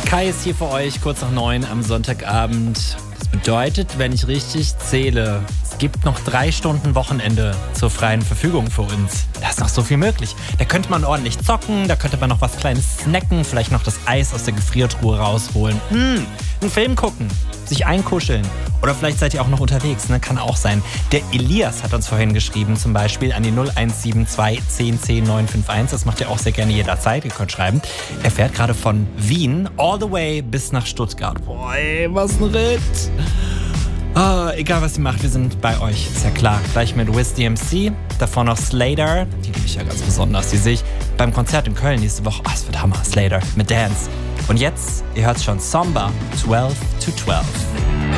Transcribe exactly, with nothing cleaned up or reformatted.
Kai ist hier für euch, kurz nach neun am Sonntagabend. Das bedeutet, wenn ich richtig zähle, es gibt noch drei Stunden Wochenende zur freien Verfügung für uns. Da ist noch so viel möglich. Da könnte man ordentlich zocken, da könnte man noch was Kleines snacken, vielleicht noch das Eis aus der Gefriertruhe rausholen. Hm, einen Film gucken, sich einkuscheln. Oder vielleicht seid ihr auch noch unterwegs, ne? Kann auch sein. Der Elias hat uns vorhin geschrieben, zum Beispiel an die null eins sieben zwei zehn zehn neun fünf eins. Das macht er auch sehr gerne jederzeit. Ihr könnt schreiben. Er fährt gerade von Wien all the way bis nach Stuttgart. Boah, ey, was ein Ritt. Oh, egal, was ihr macht, wir sind bei euch. Ist ja klar. Gleich mit Wiz D M C. Davor noch Slater. Die liebe ich ja ganz besonders. Die sehe ich beim Konzert in Köln nächste Woche. Oh, es wird Hammer. Slater mit Dance. Und jetzt, ihr hört schon, Samba zwölf to zwölf.